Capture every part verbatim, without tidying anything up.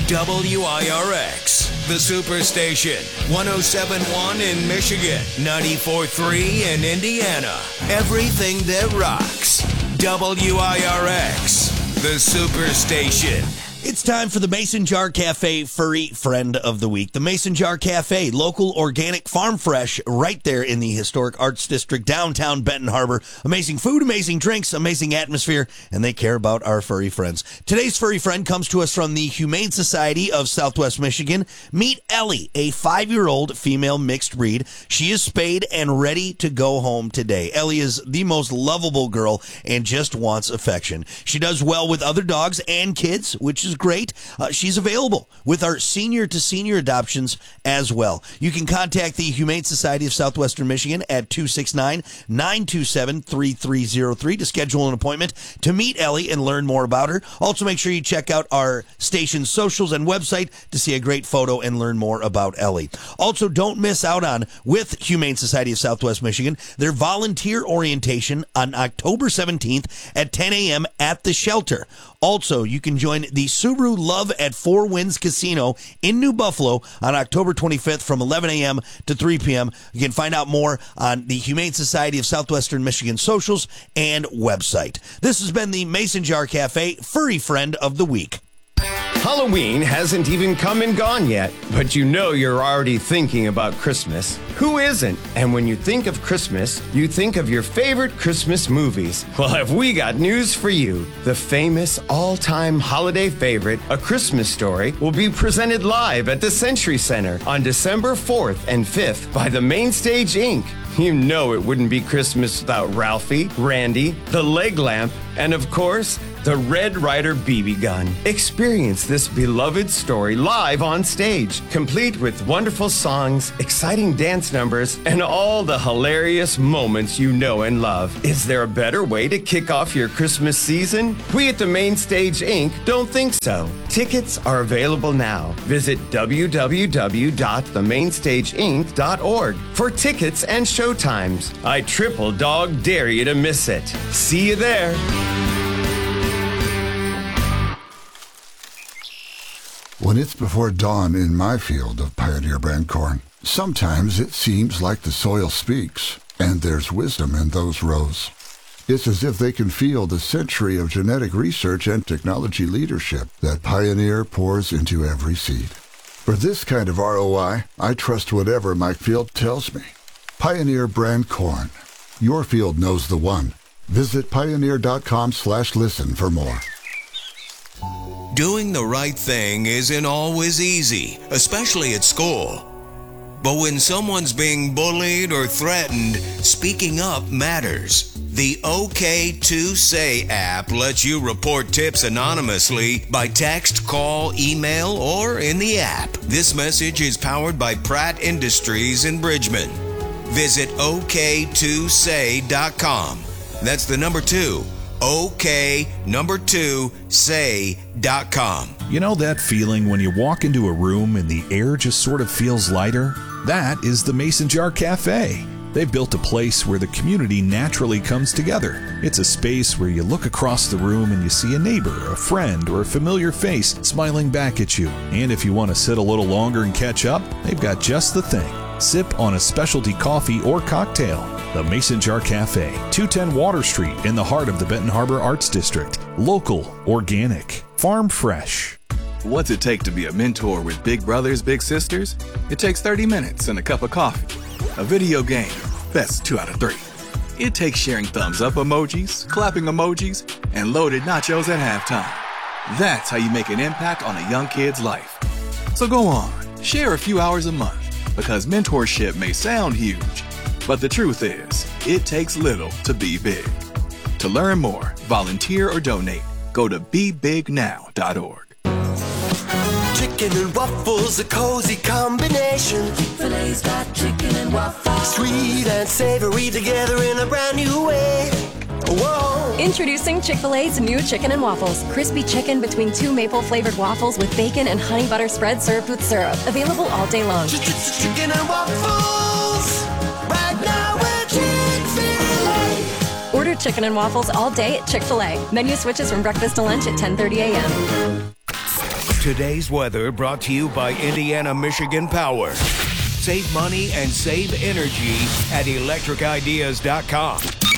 W I R X, the Superstation. one oh seven point one in Michigan, ninety-four point three in Indiana. Everything that rocks. W I R X, the Superstation. It's time for the Mason Jar Cafe Furry Friend of the Week. The Mason Jar Cafe, local, organic, farm fresh, right there in the historic Arts District, downtown Benton Harbor. Amazing food, amazing drinks, amazing atmosphere, and they care about our furry friends. Today's furry friend comes to us from the Humane Society of Southwest Michigan. Meet Ellie, a five-year-old female mixed breed. She is spayed and ready to go home today. Ellie is the most lovable girl and just wants affection. She does well with other dogs and kids, which is great. Uh, she's available with our senior to senior adoptions as well. You can contact the Humane Society of Southwestern Michigan at two six nine, nine two seven, three three zero three to schedule an appointment to meet Ellie and learn more about her. Also, make sure you check out our station's socials and website to see a great photo and learn more about Ellie. Also, don't miss out on, with Humane Society of Southwest Michigan, their volunteer orientation on October seventeenth at ten a.m. at the shelter. Also, you can join the Subaru Love at Four Winds Casino in New Buffalo on October twenty-fifth from eleven a.m. to three p.m. You can find out more on the Humane Society of Southwestern Michigan socials and website. This has been the Mason Jar Cafe Furry Friend of the Week. Halloween hasn't even come and gone yet, but you know you're already thinking about Christmas. Who isn't? And when you think of Christmas, you think of your favorite Christmas movies. Well, have we got news for you? The famous all-time holiday favorite, A Christmas Story, will be presented live at the Century Center on December fourth and fifth by the Mainstage Incorporated. You know it wouldn't be Christmas without Ralphie, Randy, the leg lamp, and of course, the Red Ryder B B gun. Experience this beloved story live on stage, complete with wonderful songs, exciting dance numbers, and all the hilarious moments you know and love. Is there a better way to kick off your Christmas season? We at the Mainstage Incorporated don't think so. Tickets are available now. Visit w w w dot the mainstage inc dot org for tickets and showtimes. I triple dog dare you to miss it. See you there. When it's before dawn in my field of Pioneer brand corn, sometimes it seems like the soil speaks, and there's wisdom in those rows. It's as if they can feel the century of genetic research and technology leadership that Pioneer pours into every seed. For this kind of R O I, I trust whatever my field tells me. Pioneer brand corn. Your field knows the one. Visit pioneer.com slash listen for more. Doing the right thing isn't always easy, especially at school. But when someone's being bullied or threatened, speaking up matters. The OK two Say app lets you report tips anonymously by text, call, email, or in the app. This message is powered by Pratt Industries in Bridgman. Visit O K two say dot com. That's the number two. OK, number two, say dot com. You know that feeling when you walk into a room and the air just sort of feels lighter? That is the Mason Jar Cafe. They've built a place where the community naturally comes together. It's a space where you look across the room and you see a neighbor, a friend, or a familiar face smiling back at you. And if you want to sit a little longer and catch up, they've got just the thing. Sip on a specialty coffee or cocktail. The Mason Jar Cafe, two ten Water Street in the heart of the Benton Harbor Arts District. Local, organic, farm fresh. What's it take to be a mentor with big brothers, big sisters? It takes thirty minutes and a cup of coffee. A video game, that's two out of three. It takes sharing thumbs up emojis, clapping emojis, and loaded nachos at halftime. That's how you make an impact on a young kid's life. So go on, share a few hours a month, because mentorship may sound huge, but the truth is, it takes little to be big. To learn more, volunteer or donate, go to be big now dot org. Chicken and waffles, a cozy combination. Chick-fil-A's got chicken and waffles. Sweet and savory together in a brand new way. Whoa. Introducing Chick-fil-A's new chicken and waffles. Crispy chicken between two maple-flavored waffles with bacon and honey butter spread served with syrup. Available all day long. Chicken and waffles. Right now we're Chick-fil-A. Order chicken and waffles all day at Chick-fil-A. Menu switches from breakfast to lunch at ten thirty a.m. Today's weather brought to you by Indiana Michigan Power. Save money and save energy at electric ideas dot com.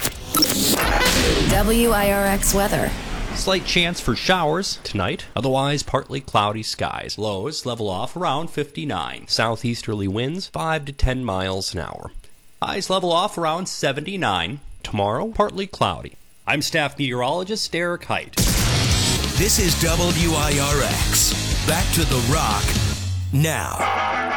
W I R X weather. Slight chance for showers tonight, otherwise partly cloudy skies. Lows level off around fifty-nine. Southeasterly winds five to ten miles an hour. Highs level off around seventy-nine. Tomorrow, partly cloudy. I'm staff meteorologist Derek Height. This is W I R X. Back to the rock now.